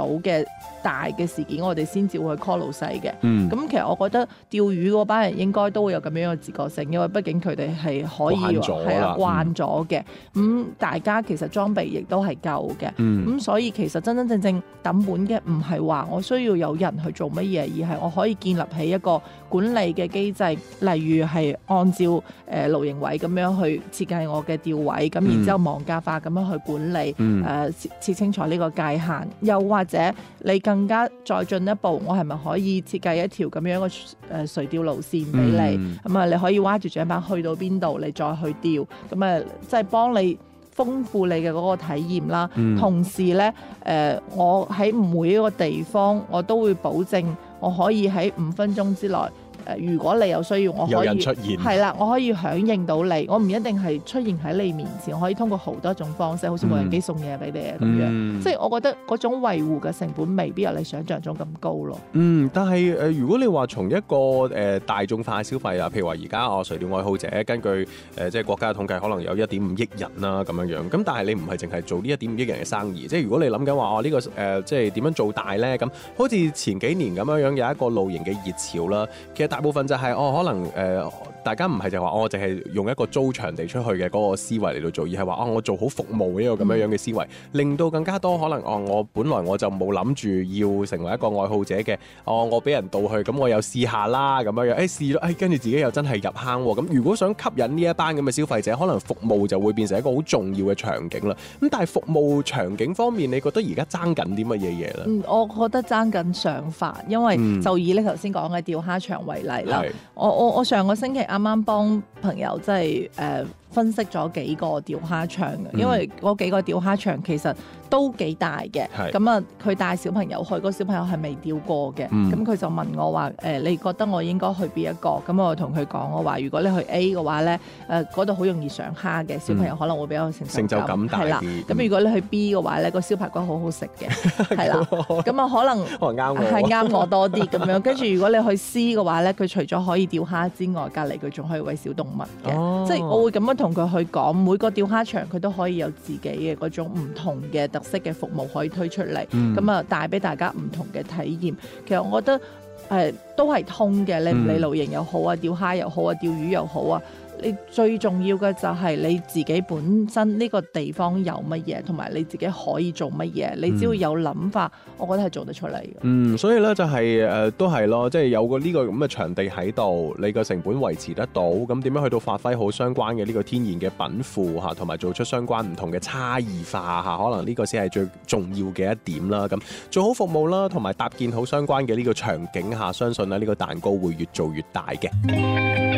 嘅大嘅事件，我哋先至會去 call 老細嘅。咁其實我覺得釣魚嗰班人應該都會有咁樣嘅自覺性，因為畢竟佢哋係可以慣咗嘅。大家其實裝備亦都係夠嘅。所以其實真真正正抌本嘅唔係話我需要有人去做乜嘢，而係我可以建立起一個管理嘅機制，例如係按照露營位咁樣去設計我嘅釣位，咁然之後網格化咁樣去管理，設清楚呢個界限。又或者你更加再進一步，我係咪可以設計一條咁樣嘅垂釣路線俾你？咁啊，你可以挖住槳板去到邊度，你再去釣，咁啊，即係幫你豐富你嘅嗰個體驗啦。同時咧，我喺每一個地方，我都會保證我可以喺5分鐘之內。如果你有需要，我可以有人出現，係啦，我可以響應到你，我唔一定係出現喺你面前，我可以通過好多種方式，好似無人機送嘢俾你啊咁樣。即係我覺得嗰種維護嘅成本未必有你想象中咁高咯。 但係如果你話從一個大眾化消費啊，譬如話而家垂釣愛好者根據即係國家嘅統計，可能有1.5億人啦咁樣。咁但係你唔係淨係做呢1.5億人嘅生意，即係如果你諗緊話呢個即係點樣做大咧？咁好似前幾年咁樣有一個露營嘅熱潮啦，其實大部分就係可能大家唔係就話我淨係用一個租場地出去嘅嗰個思維嚟到做，而係話我做好服務呢個咁樣嘅思維，令到更加多可能我本來我就冇諗住要成為一個愛好者嘅，我俾人導去，咁我又試下啦咁樣，試咗，跟住自己又真係入坑喎。咁如果想吸引呢一班咁嘅消費者，可能服務就會變成一個好重要嘅場景啦。咁但係服務場景方面，你覺得而家爭緊啲乜嘢嘢咧？ 我覺得爭緊想法，因為就以你頭先講嘅釣蝦場為例啦。我上個星期啱啱幫朋友即係分析咗幾個釣蝦場嘅，因為嗰幾個釣蝦場其實都幾大嘅。咁啊，佢帶小朋友去，嗰個小朋友係未釣過嘅。咁佢就問我話你覺得我應該去邊一個？咁我同佢講，我話如果你去 A 嘅話咧，嗰度好容易上蝦嘅，小朋友可能會比較成就感大啲。咁如果你去 B 嘅話咧，個燒排骨好好食嘅，係啦。咁啊可能係啱我多啲咁樣。跟住如果你去 C 嘅話咧，佢除咗可以釣蝦之外，隔離佢仲可以餵小動物嘅。即係我會咁樣同佢去講，每個釣蝦場佢都可以有自己嘅嗰種唔同嘅特色嘅服務可以推出嚟，咁啊帶俾大家唔同嘅體驗。其實我覺得都係通嘅，你唔理露營又好啊，釣蝦又好啊，釣魚又好啊。你最重要嘅就係你自己本身呢個地方有乜嘢，同埋你自己可以做乜嘢。你只要有諗法，我覺得係做得出嚟嘅。 所以咧就係都係咯，即係有個呢個咁嘅場地喺度，你個成本維持得到，咁點樣去到發揮好相關嘅呢個天然嘅稟賦嚇，同埋做出相關唔同嘅差異化嚇，可能呢個先係最重要嘅一點啦。咁做好服務啦，同埋搭建好相關嘅呢個場景嚇，相信咧呢個蛋糕會越做越大嘅。